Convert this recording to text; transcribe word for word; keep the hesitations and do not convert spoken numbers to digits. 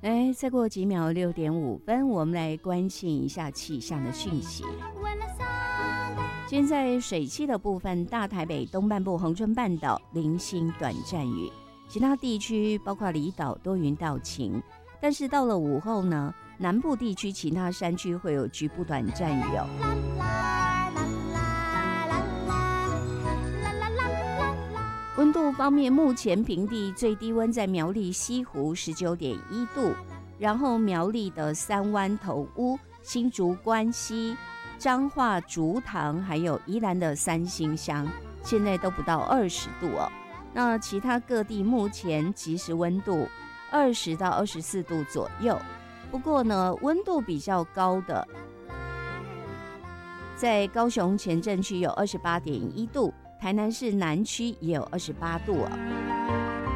哎，再过几秒，六点五分，我们来关心一下气象的讯息。现在水汽的部分，大台北东半部、恒春半岛零星短暂雨，其他地区包括离岛多云到晴。但是到了午后呢，南部地区其他山区会有局部短暂雨哦。温度方面，目前平地最低温在苗栗西湖 十九点一度，然后苗栗的三湾头屋、新竹关西、彰化竹塘，还有宜兰的三星乡，现在都不到二十度哦。那其他各地目前即时温度二十到二十四度左右。不过呢，温度比较高的，在高雄前镇区有二十八点一度，台南市南区也有二十八度哦。